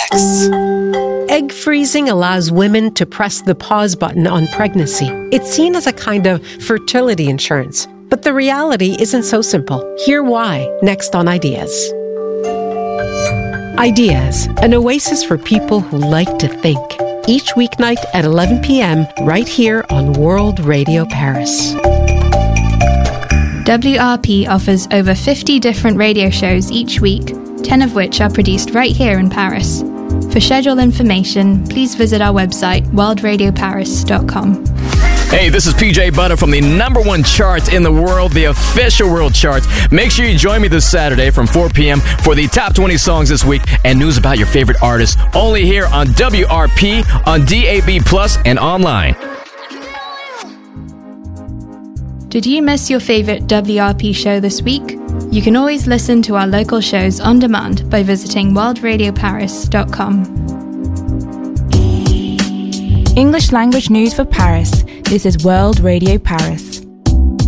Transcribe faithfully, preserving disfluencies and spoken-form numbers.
facts. Egg freezing allows women to press the pause button on pregnancy. It's seen as a kind of fertility insurance. But the reality isn't so simple. Hear why, next on Ideas. Ideas, an oasis for people who like to think. Each weeknight at eleven p.m. right here on World Radio Paris. W R P offers over fifty different radio shows each week, ten of which are produced right here in Paris. For schedule information, please visit our website, world radio paris dot com. Hey, this is P J Butter from the number one chart in the world, the official world charts. Make sure you join me this Saturday from four p.m. for the top twenty songs this week and news about your favorite artists, only here on W R P, on D A B plus, and online. Did you miss your favorite W R P show this week? You can always listen to our local shows on demand by visiting world radio paris dot com. English language news for Paris. This is World Radio Paris.